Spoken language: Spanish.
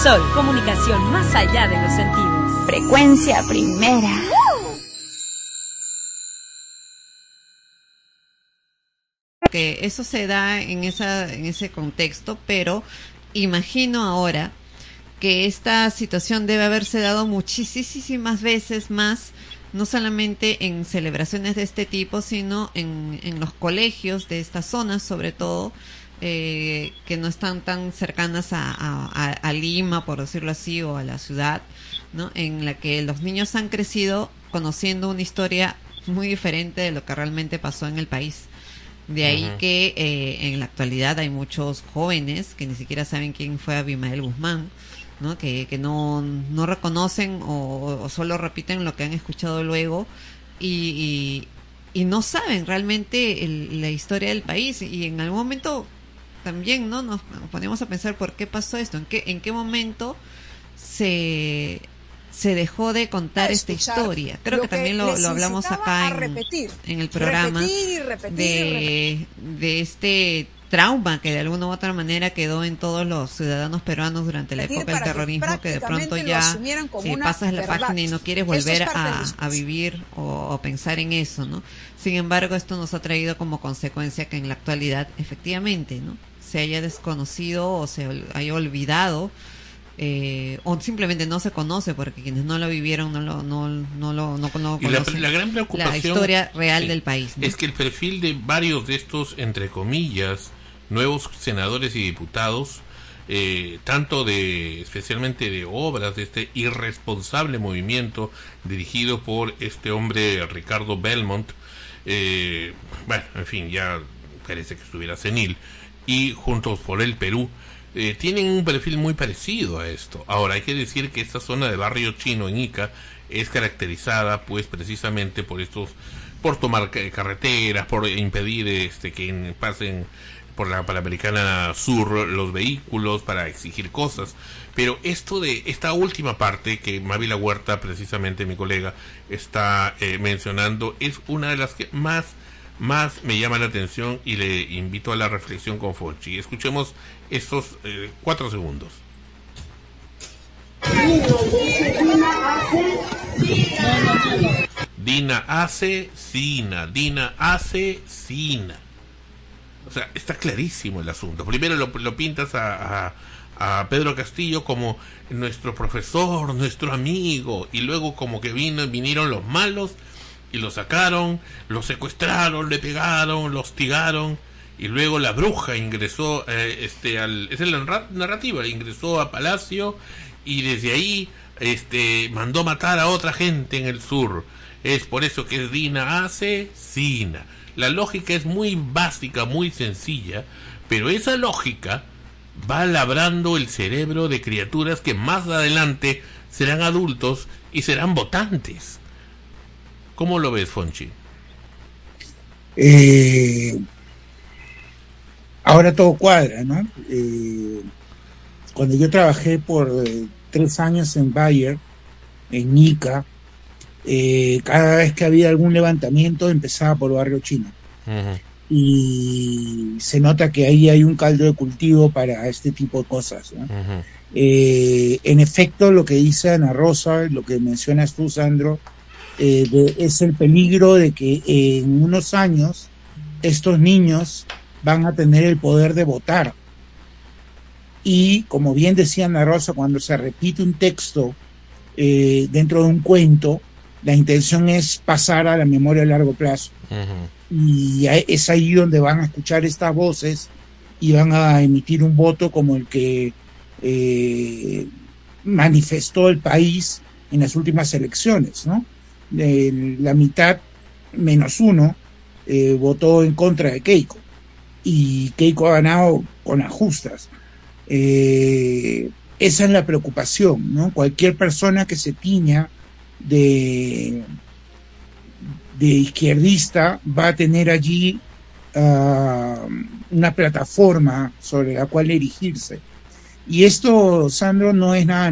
Sol, comunicación más allá de los sentidos. Frecuencia primera. Que eso se da en ese contexto, pero imagino ahora que esta situación debe haberse dado muchísimas veces más, no solamente en celebraciones de este tipo, sino en los colegios de estas zonas, sobre todo, que no están tan cercanas a Lima, por decirlo así, o a la ciudad, ¿no? En la que los niños han crecido conociendo una historia muy diferente de lo que realmente pasó en el país. De ahí que en la actualidad hay muchos jóvenes que ni siquiera saben quién fue Abimael Guzmán, ¿no? Que no reconocen o solo repiten lo que han escuchado luego y no saben realmente la historia del país. Y en algún momento también, ¿no?, nos ponemos a pensar por qué pasó esto, en qué momento se dejó de contar esta historia. Creo que también lo hablamos acá en el programa, de este trauma que de alguna u otra manera quedó en todos los ciudadanos peruanos durante la época del terrorismo, que de pronto ya pasas la página y no quieres volver a vivir o pensar en eso, ¿no? Sin embargo, esto nos ha traído como consecuencia que en la actualidad efectivamente, ¿no?, se haya desconocido o se haya olvidado, o simplemente no se conoce, porque quienes no lo vivieron no conocen la gran preocupación, la historia real del país, ¿no? Es que el perfil de varios de estos, entre comillas, nuevos senadores y diputados, tanto especialmente de obras de este irresponsable movimiento dirigido por este hombre Ricardo Belmont, bueno, en fin, ya parece que estuviera senil, y Juntos por el Perú, tienen un perfil muy parecido a esto. Ahora, hay que decir que esta zona de Barrio Chino en Ica es caracterizada pues precisamente por tomar carreteras, por impedir que pasen por la Panamericana Sur los vehículos, para exigir cosas. Pero esta última parte que Mávila Huerta, precisamente mi colega, está mencionando, es una de las que más me llama la atención, y le invito a la reflexión con Fonchi. Escuchemos estos 4 segundos. Dina asesina. O sea, está clarísimo el asunto. Primero lo pintas a Pedro Castillo como nuestro profesor, nuestro amigo, y luego como que vinieron los malos y lo sacaron, lo secuestraron, le pegaron, lo hostigaron, y luego la bruja ingresó esa es la narrativa, ingresó a Palacio y desde ahí mandó matar a otra gente en el sur. Es por eso que es Dina asesina. La lógica es muy básica, muy sencilla, pero esa lógica va labrando el cerebro de criaturas que más adelante serán adultos y serán votantes. ¿Cómo lo ves, Fonchi? Ahora todo cuadra, ¿no? Cuando yo trabajé por 3 años en Bayer, en Ica, cada vez que había algún levantamiento empezaba por Barrio Chino. Uh-huh. Y se nota que ahí hay un caldo de cultivo para este tipo de cosas, ¿no? Uh-huh. En efecto, lo que dice Ana Rosa, lo que mencionas tú, Sandro, es el peligro de que en unos años estos niños van a tener el poder de votar. Y como bien decía Ana Rosa, cuando se repite un texto dentro de un cuento, la intención es pasar a la memoria a largo plazo. Uh-huh. Y es ahí donde van a escuchar estas voces y van a emitir un voto como el que manifestó el país en las últimas elecciones, ¿no? La mitad menos 1 votó en contra de Keiko, y Keiko ha ganado con las justas. Esa es la preocupación, ¿no? Cualquier persona que se tiña de izquierdista va a tener allí una plataforma sobre la cual erigirse. Y esto, Sandro, no es nada